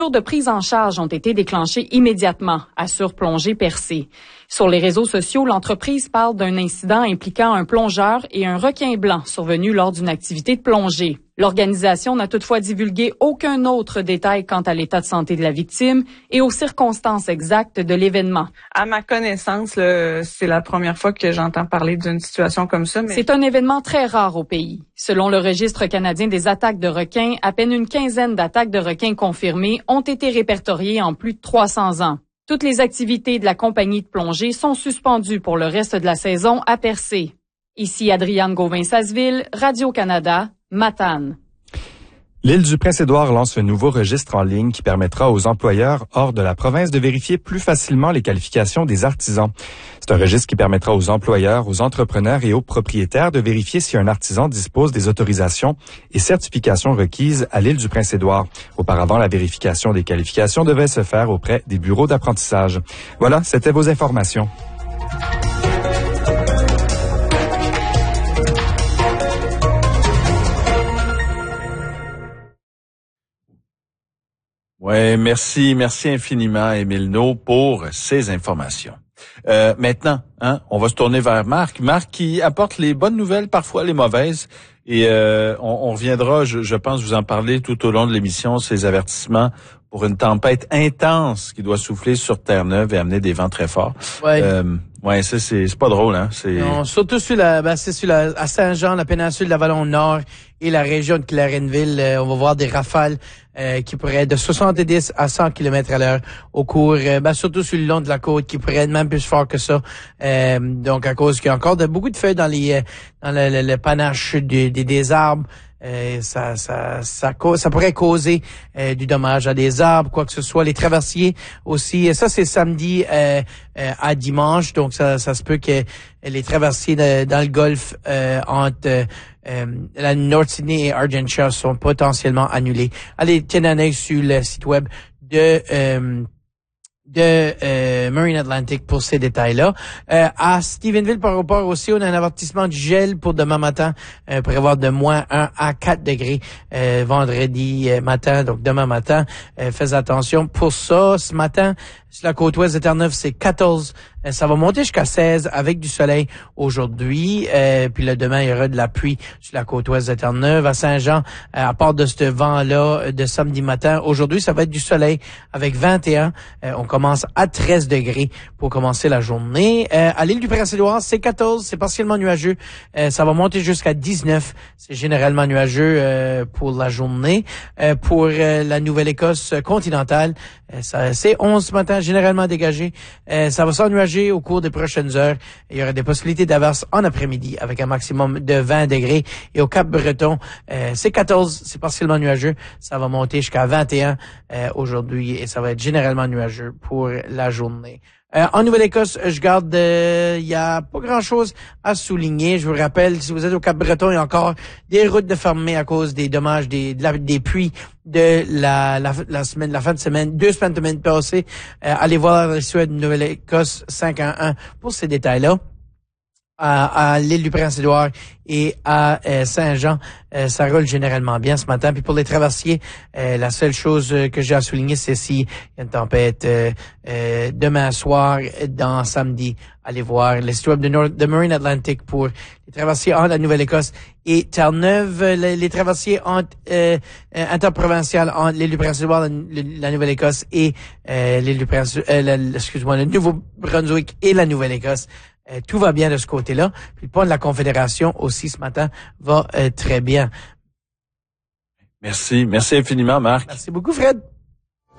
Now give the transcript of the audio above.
de prise en charge ont été déclenchées immédiatement, assure Plongée Percée. Sur les réseaux sociaux, l'entreprise parle d'un incident impliquant un plongeur et un requin blanc survenu lors d'une activité de plongée. L'organisation n'a toutefois divulgué aucun autre détail quant à l'état de santé de la victime et aux circonstances exactes de l'événement. À ma connaissance, c'est la première fois que j'entends parler d'une situation comme ça. C'est un événement très rare au pays. Selon le Registre canadien des attaques de requins, à peine une quinzaine d'attaques de requins confirmées ont été répertoriées en plus de 300 ans. Toutes les activités de la compagnie de plongée sont suspendues pour le reste de la saison à Percé. Ici Adrienne Gauvin-Sasseville, Radio-Canada, Matane. L'île du Prince-Édouard lance un nouveau registre en ligne qui permettra aux employeurs hors de la province de vérifier plus facilement les qualifications des artisans. C'est un registre qui permettra aux employeurs, aux entrepreneurs et aux propriétaires de vérifier si un artisan dispose des autorisations et certifications requises à l'île du Prince-Édouard. Auparavant, la vérification des qualifications devait se faire auprès des bureaux d'apprentissage. Voilà, c'était vos informations. Ouais, merci infiniment, Émile No, pour ces informations. Maintenant, on va se tourner vers Marc. Marc qui apporte les bonnes nouvelles, parfois les mauvaises. Et on reviendra, je pense, vous en parler tout au long de l'émission, ces avertissements pour une tempête intense qui doit souffler sur Terre-Neuve et amener des vents très forts. Ouais, ça c'est pas drôle, hein. Non, surtout à Saint-Jean, la péninsule de l'Avalon Nord et la région de Clarenville, on va voir des rafales qui pourraient être de 70 à 100 km à l'heure au cours, surtout sur le long de la côte, qui pourraient être même plus fort que ça. Donc à cause qu'il y a encore beaucoup de feuilles dans le panache des arbres. Ça pourrait causer du dommage à des arbres, quoi que ce soit. Les traversiers aussi. Ça, c'est samedi à dimanche. Donc, ça se peut que les traversiers dans le golfe entre la North Sydney et Argentia sont potentiellement annulés. Allez, tenez un œil sur le site web de Marine Atlantic pour ces détails-là. À Stephenville, par rapport aussi, on a un avertissement de gel pour demain matin, prévoir de -1 à 4 degrés vendredi matin, donc demain matin. Faites attention pour ça. Ce matin, sur la côte ouest de Terre-Neuve, c'est 14. Ça va monter jusqu'à 16 avec du soleil aujourd'hui. Puis le demain, il y aura de la pluie sur la côte ouest de Terre-Neuve. À Saint-Jean, à part de ce vent-là de samedi matin, aujourd'hui, ça va être du soleil avec 21. On commence à 13 degrés pour commencer la journée. À l'île du Prince-Édouard, c'est 14. C'est partiellement nuageux. Ça va monter jusqu'à 19. C'est généralement nuageux pour la journée. Pour la Nouvelle-Écosse continentale, c'est 11 ce matin, généralement dégagé. Ça va s'ennuager au cours des prochaines heures. Il y aura des possibilités d'averse en après-midi avec un maximum de 20 degrés. Et au Cap-Breton, c'est 14, c'est partiellement nuageux. Ça va monter jusqu'à 21 aujourd'hui et ça va être généralement nuageux pour la journée. En Nouvelle-Écosse, je garde, il y a pas grand-chose à souligner. Je vous rappelle, si vous êtes au Cap-Breton, il y a encore des routes de fermées à cause des dommages des pluies de la fin de semaine, 2 semaines passées. Allez voir le site de Nouvelle-Écosse 511 pour ces détails-là. À l'île du Prince-Édouard et à Saint-Jean, ça roule généralement bien ce matin. Puis pour les traversiers, la seule chose que j'ai à souligner, c'est s'il y a une tempête demain soir, dans samedi. Allez voir le site web de Marine Atlantic pour les traversiers entre la Nouvelle-Écosse et Terre-Neuve. Les traversiers interprovinciales entre l'île du Prince-Édouard, la Nouvelle-Écosse et l'île du le Nouveau-Brunswick et la Nouvelle-Écosse. Tout va bien de ce côté-là. Puis le pont de la Confédération aussi ce matin va très bien. Merci infiniment, Marc. Merci beaucoup, Fred.